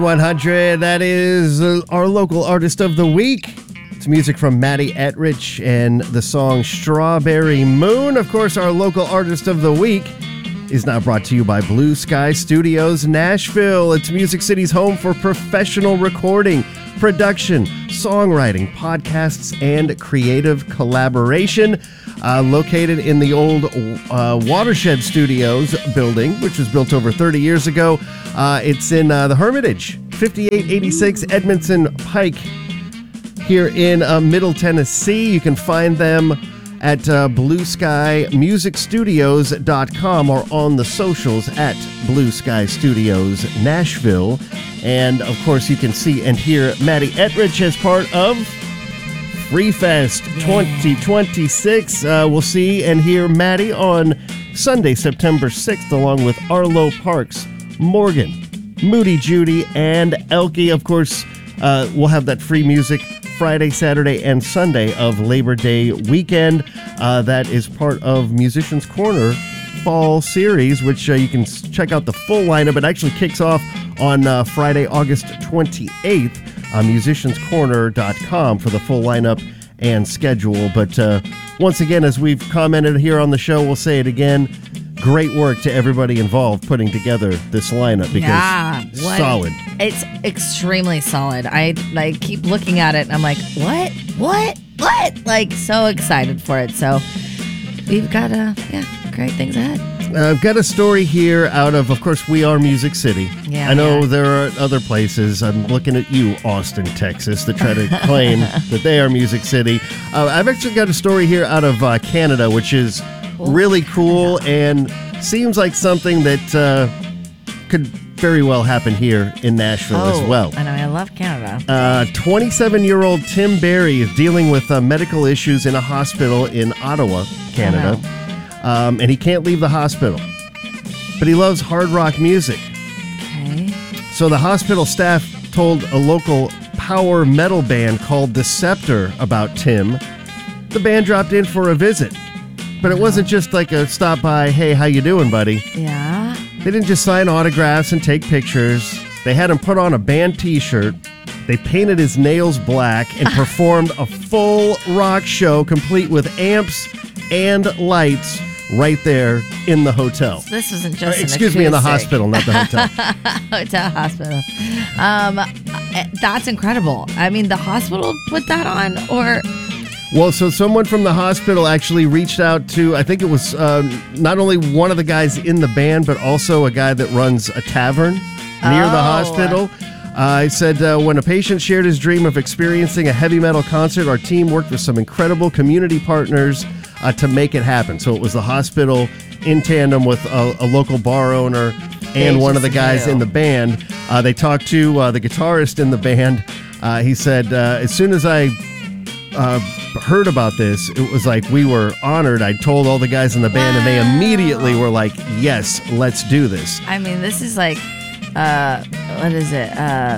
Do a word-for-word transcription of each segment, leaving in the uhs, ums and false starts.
one hundred, that is uh, our local artist of the week. It's music from Maddie Etrich and the song Strawberry Moon. Of course, our local artist of the week is now brought to you by Blue Sky Studios Nashville. It's Music City's home for professional recording, production, songwriting, podcasts, and creative collaboration. Uh, located in the old uh, Watershed Studios building, which was built over thirty years ago. Uh, it's in uh, the Hermitage, fifty-eight eighty-six Edmondson Pike here in uh, Middle Tennessee. You can find them at uh, blue sky music studios dot com or on the socials at Blue Sky Studios Nashville. And, of course, you can see and hear Maddie Etrich as part of Free Fest twenty twenty-six. Uh, we'll see and hear Maddie on Sunday, September sixth, along with Arlo Parks, Morgan, Moody Judy, and Elkie. Of course, uh, we'll have that free music Friday, Saturday, and Sunday of Labor Day weekend. Uh, that is part of Musicians Corner Fall Series, which uh, you can check out the full lineup. It actually kicks off on uh, Friday, August twenty-eighth. Uh, musicians corner dot com for the full lineup and schedule. But uh, once again, as we've commented here on the show, we'll say it again, great work to everybody involved putting together this lineup, because yeah, what, solid. It's extremely solid. I like keep looking at it and I'm like, what? What? What? Like, so excited for it. So we've got, uh, yeah, great things ahead. Uh, I've got a story here out of, of course, we are Music City. Yeah, I know yeah. there are other places. I'm looking at you, Austin, Texas, that try to claim that they are Music City. Uh, I've actually got a story here out of uh, Canada, which is cool. really cool and seems like something that uh, could very well happen here in Nashville oh, as well. I know, I love Canada. Uh, twenty-seven-year-old Tim Barry is dealing with uh, medical issues in a hospital in Ottawa, Canada. Um, and he can't leave the hospital. But he loves hard rock music. Okay. So the hospital staff told a local power metal band called The Scepter about Tim. The band dropped in for a visit. But it wasn't just like a stop by, hey, how you doing, buddy? Yeah. They didn't just sign autographs and take pictures. They had him put on a band t-shirt. They painted his nails black and performed a full rock show complete with amps and lights right there in the hotel. So this wasn't just uh, an Excuse me, in the acoustic. hospital, not the hotel. Hotel, hospital. Um, that's incredible. I mean, the hospital put that on, or... Well, so someone from the hospital actually reached out to, I think it was uh, not only one of the guys in the band, but also a guy that runs a tavern near oh. the hospital. Uh, I said, uh, when a patient shared his dream of experiencing a heavy metal concert, our team worked with some incredible community partners uh, to make it happen. So it was the hospital in tandem with a, a local bar owner and one of the guys knew. in the band. Uh, they talked to uh, the guitarist in the band. Uh, he said, uh, as soon as I uh, heard about this, it was like we were honored. I told all the guys in the band, wow. and they immediately were like, yes, let's do this. I mean, this is like, uh, what is it? Uh,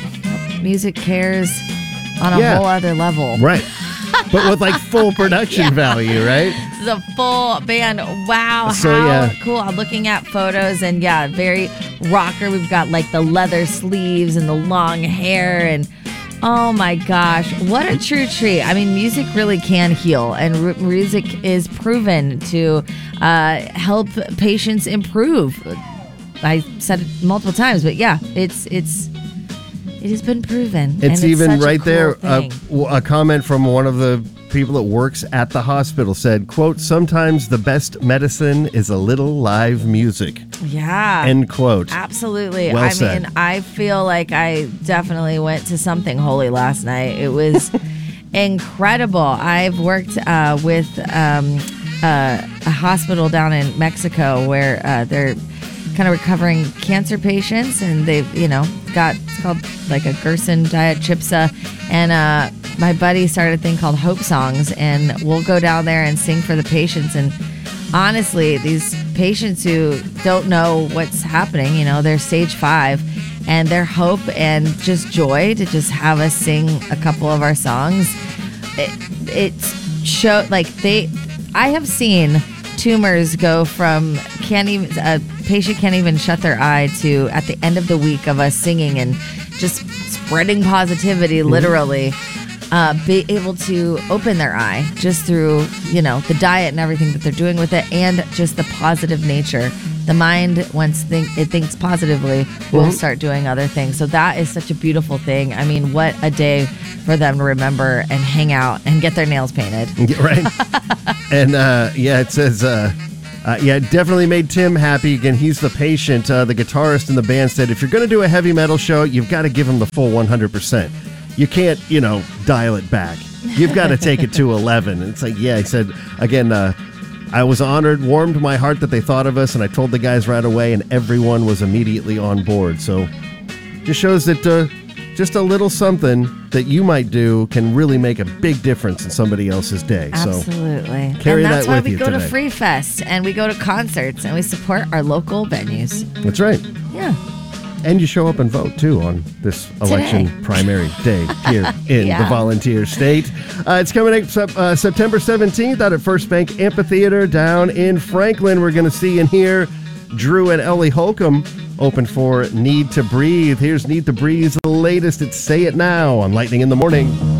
Music Cares on a Yeah. whole other level. Right. But with like full production Yeah. value, right? This is a full band. Wow, So, how yeah. cool. I'm looking at photos and yeah, very rocker. We've got like the leather sleeves and the long hair and oh my gosh, what a true treat. I mean, music really can heal, and r- music is proven to uh, help patients improve. I said it multiple times, but yeah, it's it's it has been proven. It's, and even it's such right a cool there. Uh, thing. w- a comment from one of the people that works at the hospital said, quote, sometimes the best medicine is a little live music. Yeah. End quote. Absolutely. Well I said. mean, I feel like I definitely went to something holy last night. It was incredible. I've worked uh, with um, uh, a hospital down in Mexico where uh, they're kind of recovering cancer patients, and they've, you know, got, it's called like a Gerson diet chipsa, and uh, my buddy started a thing called Hope Songs, and we'll go down there and sing for the patients. And honestly, these patients who don't know what's happening, you know, they're stage five, and their hope and just joy to just have us sing a couple of our songs, it, it's show like they, I have seen tumors go from can't even, uh, patient can't even shut their eye to, at the end of the week of us singing and just spreading positivity, mm-hmm. literally, uh, be able to open their eye just through, you know, the diet and everything that they're doing with it, and just the positive nature. The mind, once think, it thinks positively, will mm-hmm. start doing other things. So that is such a beautiful thing. I mean, what a day for them to remember and hang out and get their nails painted. Yeah, right. And uh, yeah, it says, uh, uh, yeah, it definitely made Tim happy. Again, he's the patient. Uh, the guitarist in the band said, if you're going to do a heavy metal show, you've got to give him the full one hundred percent. You can't, you know, dial it back. You've got to take it to eleven. And it's like, yeah, he said, again, uh, I was honored, warmed my heart that they thought of us, and I told the guys right away, and everyone was immediately on board. So just shows that uh, just a little something that you might do can really make a big difference in somebody else's day. Absolutely. So carry and that's that why with we you go today. to Free Fest, and we go to concerts, and we support our local venues. That's right. Yeah. And you show up and vote, too, on this election Today. primary day here in Yeah. the Volunteer State. Uh, it's coming up uh, September seventeenth out at First Bank Amphitheater down in Franklin. We're going to see and hear Drew and Ellie Holcomb open for Need to Breathe. Here's Need to Breathe, the latest. It's Say It Now on Lightning in the Morning.